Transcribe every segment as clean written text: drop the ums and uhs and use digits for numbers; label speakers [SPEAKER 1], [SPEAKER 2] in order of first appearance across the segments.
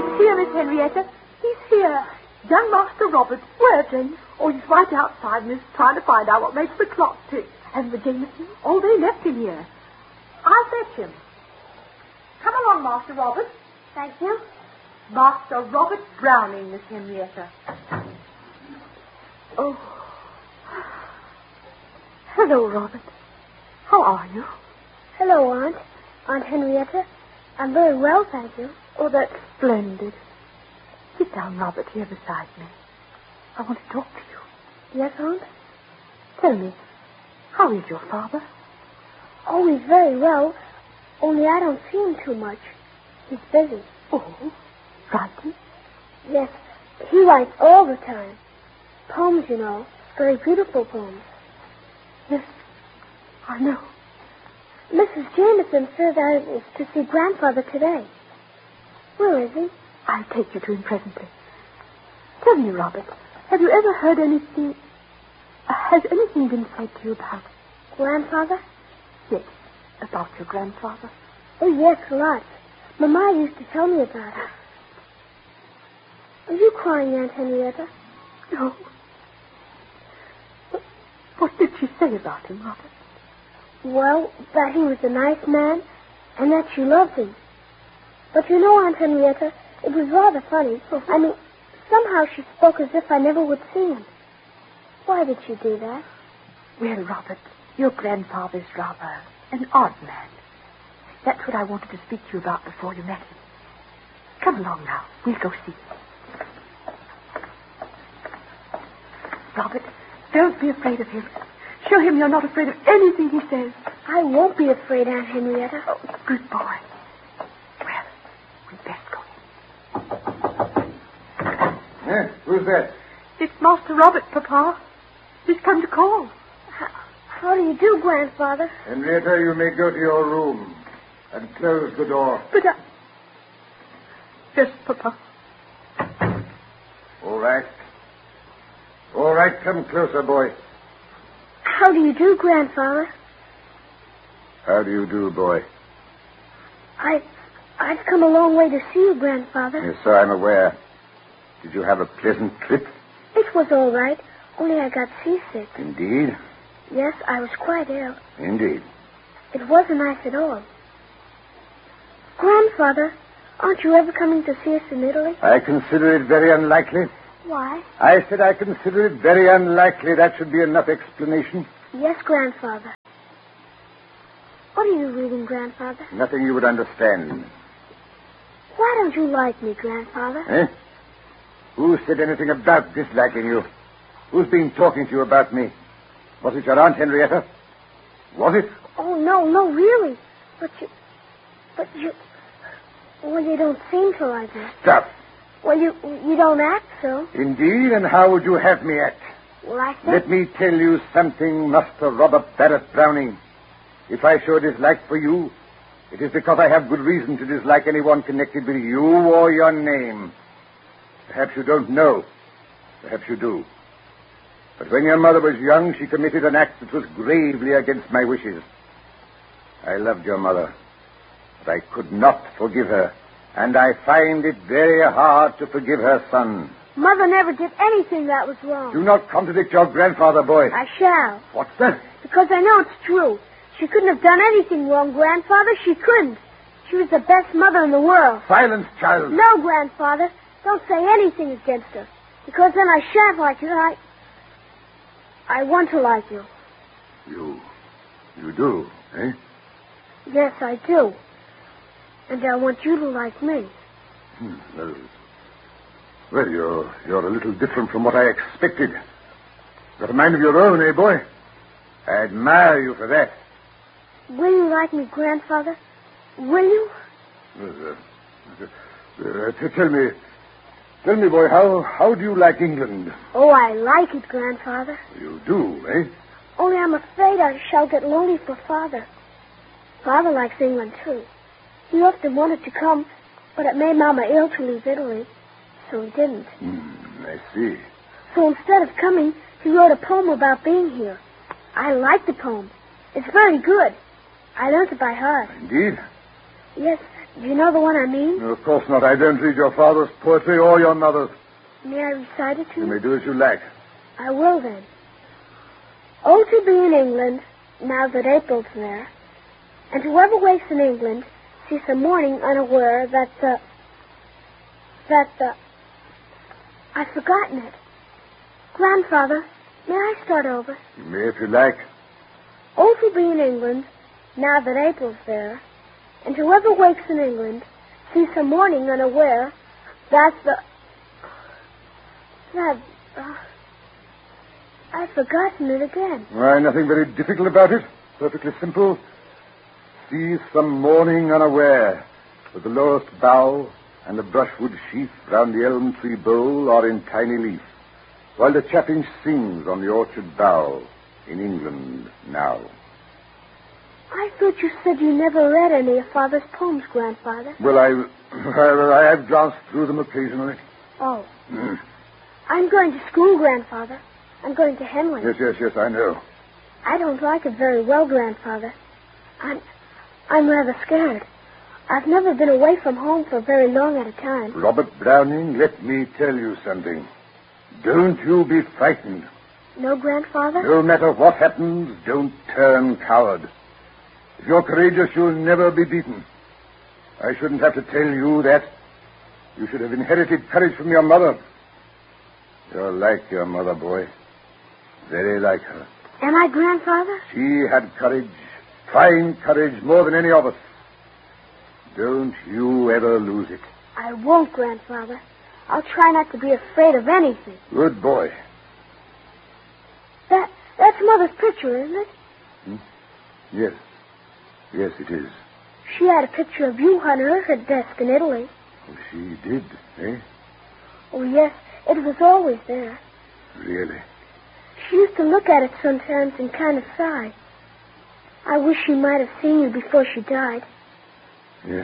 [SPEAKER 1] He's here, Miss Henrietta. He's here. Young Master Robert. Where, Jane? Oh, he's right outside, Miss, trying to find out what makes the clock tick. And the Jameson? Oh, they left him here. I'll fetch him. Come along, Master Robert.
[SPEAKER 2] Thank you.
[SPEAKER 1] Master Robert Browning, Miss Henrietta. Oh. Hello, Robert. How are you?
[SPEAKER 2] Hello, Aunt. Aunt Henrietta. I'm very well, thank you.
[SPEAKER 1] Oh, that's splendid. Sit down, Robert, here beside me. I want to talk to you.
[SPEAKER 2] Yes, Aunt?
[SPEAKER 1] Tell me, how is your father?
[SPEAKER 2] Oh, he's very well, only I don't see him too much. He's busy.
[SPEAKER 1] Oh, writing?
[SPEAKER 2] Yes, he writes all the time. Poems, you know. Very beautiful poems.
[SPEAKER 1] Yes, I know.
[SPEAKER 2] Mrs. Jameson says I was to see Grandfather today. Where is he?
[SPEAKER 1] I'll take you to him presently. Tell me, Robert, have you ever heard anything... has anything been said to you about...
[SPEAKER 2] Grandfather?
[SPEAKER 1] Yes, about your grandfather.
[SPEAKER 2] Oh, yes, lots. Mama used to tell me about it. Are you crying, Aunt Henrietta?
[SPEAKER 1] No. What did she say about him, Robert?
[SPEAKER 2] Well, that he was a nice man, and that she loved him. But you know, Aunt Henrietta, it was rather funny. I mean, somehow she spoke as if I never would see him. Why did she do that?
[SPEAKER 1] Well, Robert, your grandfather's rather an odd man. That's what I wanted to speak to you about before you met him. Come along now. We'll go see him. Robert, don't be afraid of him. Show him you're not afraid of anything he says.
[SPEAKER 2] I won't be afraid, Aunt Henrietta.
[SPEAKER 1] Oh, good boy. Well, we'd best go in.
[SPEAKER 3] Who's that?
[SPEAKER 1] It's Master Robert, Papa. He's come to call.
[SPEAKER 2] How do you do, Grandfather?
[SPEAKER 3] Henrietta, you may go to your room and close the door.
[SPEAKER 1] But Yes, Papa.
[SPEAKER 3] All right. All right, come closer, boy.
[SPEAKER 2] How do you do, Grandfather?
[SPEAKER 3] How do you do, boy?
[SPEAKER 2] I've come a long way to see you, Grandfather.
[SPEAKER 3] Yes, sir, I'm aware. Did you have a pleasant trip?
[SPEAKER 2] It was all right, only I got seasick.
[SPEAKER 3] Indeed?
[SPEAKER 2] Yes, I was quite ill.
[SPEAKER 3] Indeed.
[SPEAKER 2] It wasn't nice at all. Grandfather, aren't you ever coming to see us in Italy?
[SPEAKER 3] I consider it very unlikely.
[SPEAKER 2] Why?
[SPEAKER 3] I said I consider it very unlikely. That should be enough explanation.
[SPEAKER 2] Yes, Grandfather. What are you reading, Grandfather?
[SPEAKER 3] Nothing you would understand.
[SPEAKER 2] Why don't you like me, Grandfather?
[SPEAKER 3] Eh? Who said anything about disliking you? Who's been talking to you about me? Was it your Aunt Henrietta? Was it?
[SPEAKER 2] Oh, no, really. But you... Well, you don't seem to like me.
[SPEAKER 3] Stop.
[SPEAKER 2] Well, you don't act so.
[SPEAKER 3] Indeed, and how would you have me act?
[SPEAKER 2] Well, I said...
[SPEAKER 3] Let me tell you something, Master Robert Barrett Browning. If I show dislike for you, it is because I have good reason to dislike anyone connected with you or your name. Perhaps you don't know. Perhaps you do. But when your mother was young, she committed an act that was gravely against my wishes. I loved your mother, but I could not forgive her, and I find it very hard to forgive her son.
[SPEAKER 2] Mother never did anything that was wrong.
[SPEAKER 3] Do not contradict your grandfather, boy.
[SPEAKER 2] I shall.
[SPEAKER 3] What's that?
[SPEAKER 2] Because I know it's true. She couldn't have done anything wrong, Grandfather. She couldn't. She was the best mother in the world.
[SPEAKER 3] Silence, child.
[SPEAKER 2] No, Grandfather. Don't say anything against her. Because then I shan't like you. I want to like you.
[SPEAKER 3] You do, eh?
[SPEAKER 2] Yes, I do. And I want you to like me.
[SPEAKER 3] Well, you're a little different from what I expected. Got a mind of your own, eh, boy? I admire you for that.
[SPEAKER 2] Will you like me, Grandfather? Will you?
[SPEAKER 3] Tell me, boy, how do you like England?
[SPEAKER 2] Oh, I like it, Grandfather.
[SPEAKER 3] You do, eh?
[SPEAKER 2] Only I'm afraid I shall get lonely for Father. Father likes England, too. He often wanted to come, but it made Mama ill to leave Italy, so he didn't.
[SPEAKER 3] I see.
[SPEAKER 2] So instead of coming, he wrote a poem about being here. I like the poem. It's very good. I learned it by heart.
[SPEAKER 3] Indeed?
[SPEAKER 2] Yes, Do you know the one I mean?
[SPEAKER 3] No, of course not. I don't read your father's poetry or your mother's.
[SPEAKER 2] May I recite it to you?
[SPEAKER 3] You may do as you like.
[SPEAKER 2] I will, then. Oh, to be in England, now that April's there, and whoever wakes in England sees the morning unaware that I've forgotten it. Grandfather, may I start over?
[SPEAKER 3] You may if you like.
[SPEAKER 2] Oh, to be in England, now that April's there, and whoever wakes in England sees the morning unaware that I've forgotten it again.
[SPEAKER 3] Why, nothing very difficult about it. Perfectly simple. See some morning unaware, with the lowest bough and the brushwood sheath round the elm tree bole are in tiny leaf, while the chaffinch sings on the orchard bough in England now.
[SPEAKER 2] I thought you said you never read any of Father's poems, Grandfather.
[SPEAKER 3] Well, I have glanced through them occasionally.
[SPEAKER 2] Oh. I'm going to school, Grandfather. I'm going to Henley.
[SPEAKER 3] Yes, I know.
[SPEAKER 2] I don't like it very well, Grandfather. I'm rather scared. I've never been away from home for very long at a time.
[SPEAKER 3] Robert Browning, let me tell you something. Don't you be frightened.
[SPEAKER 2] No, Grandfather?
[SPEAKER 3] No matter what happens, don't turn coward. If you're courageous, you'll never be beaten. I shouldn't have to tell you that. You should have inherited courage from your mother. You're like your mother, boy. Very like her.
[SPEAKER 2] Am I, Grandfather?
[SPEAKER 3] She had courage, fine courage, more than any of us. Don't you ever lose it.
[SPEAKER 2] I won't, Grandfather. I'll try not to be afraid of anything.
[SPEAKER 3] Good boy.
[SPEAKER 2] That's Mother's picture, isn't it?
[SPEAKER 3] Yes. Yes, it is.
[SPEAKER 2] She had a picture of you on her desk in Italy.
[SPEAKER 3] Oh, she did, eh?
[SPEAKER 2] Oh, yes. It was always there.
[SPEAKER 3] Really?
[SPEAKER 2] She used to look at it sometimes and kind of sigh. I wish she might have seen you before she died.
[SPEAKER 3] Yes.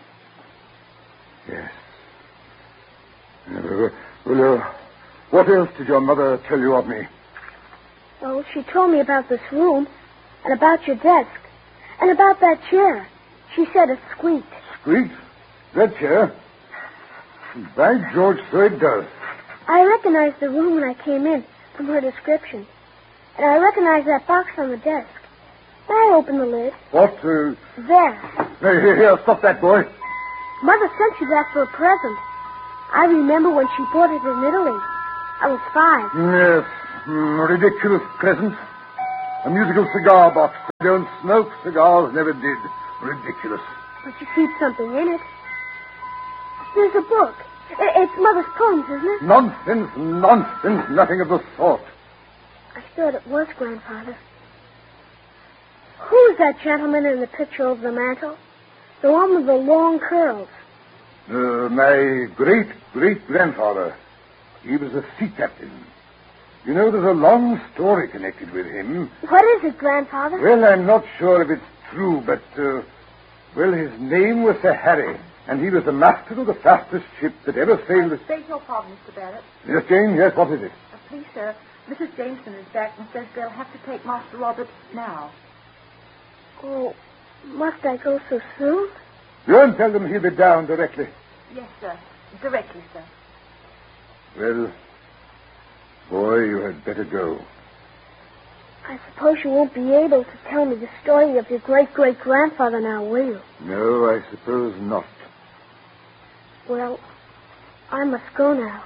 [SPEAKER 3] Well, what else did your mother tell you of me?
[SPEAKER 2] Oh, she told me about this room and about your desk and about that chair. She said it squeaked.
[SPEAKER 3] Squeaked? That chair? By George, so it does.
[SPEAKER 2] I recognized the room when I came in from her description. And I recognized that box on the desk. May I open the lid?
[SPEAKER 3] What?
[SPEAKER 2] There.
[SPEAKER 3] Here, stop that, boy.
[SPEAKER 2] Mother sent you that for a present. I remember when she bought it in Italy. I was 5.
[SPEAKER 3] Yes. Ridiculous present. A musical cigar box. I don't smoke cigars, never did. Ridiculous.
[SPEAKER 2] But you keep something in it. There's a book. It's Mother's poems, isn't it?
[SPEAKER 3] Nonsense. Nothing of the sort.
[SPEAKER 2] I thought it was, Grandfather. Who's that gentleman in the picture over the mantel? The one with the long curls.
[SPEAKER 3] My great-great-grandfather. He was a sea captain. You know, there's a long story connected with him.
[SPEAKER 2] What is it, Grandfather?
[SPEAKER 3] Well, I'm not sure if it's true, but, his name was Sir Harry, and he was the master of the fastest ship that ever sailed the...
[SPEAKER 1] Beg your pardon, Mr. Barrett.
[SPEAKER 3] Yes, Jane? Yes, what is it?
[SPEAKER 1] Please, sir, Mrs. Jameson is back and says they'll have to take Master Robert now.
[SPEAKER 2] Oh, must I go so soon?
[SPEAKER 3] Go and tell them he'll be down directly.
[SPEAKER 1] Yes, sir. Directly, sir.
[SPEAKER 3] Well, boy, you had better go.
[SPEAKER 2] I suppose you won't be able to tell me the story of your great-great-grandfather now, will you?
[SPEAKER 3] No, I suppose not.
[SPEAKER 2] Well, I must go now.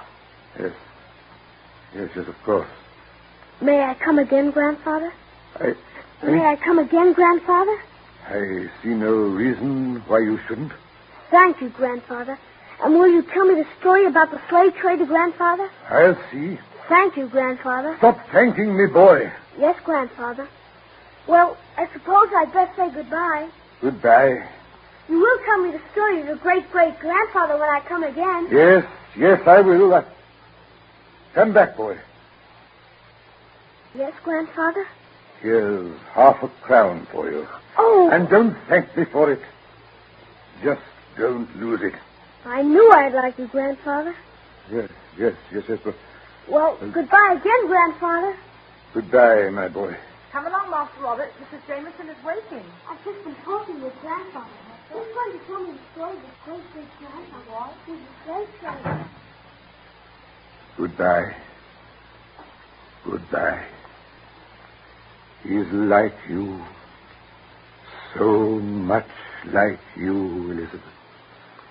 [SPEAKER 3] Yes, of course.
[SPEAKER 2] May I come again, Grandfather?
[SPEAKER 3] May
[SPEAKER 2] I come again, Grandfather?
[SPEAKER 3] I see no reason why you shouldn't.
[SPEAKER 2] Thank you, Grandfather. And will you tell me the story about the slave trade, Grandfather?
[SPEAKER 3] I'll see.
[SPEAKER 2] Thank you, Grandfather.
[SPEAKER 3] Stop thanking me, boy.
[SPEAKER 2] Yes, Grandfather. Well, I suppose I'd best say goodbye.
[SPEAKER 3] Goodbye.
[SPEAKER 2] You will tell me the story of your great-great-grandfather when I come again.
[SPEAKER 3] Yes, I will. Come back, boy.
[SPEAKER 2] Yes, Grandfather?
[SPEAKER 3] Here's £5 for you.
[SPEAKER 2] Oh!
[SPEAKER 3] And don't thank me for it. Just don't lose it.
[SPEAKER 2] I knew I'd like you, Grandfather.
[SPEAKER 3] Yes, but...
[SPEAKER 2] Well, goodbye again, Grandfather.
[SPEAKER 3] Goodbye, my boy.
[SPEAKER 1] Come along, Master Robert. Mrs. Jameson is waiting.
[SPEAKER 2] I've just been talking with Grandfather. Who's going to tell me the story of the great-great-grandma was? Who's a great-great?
[SPEAKER 3] Goodbye. Goodbye. He is like you. So much like you, Elizabeth.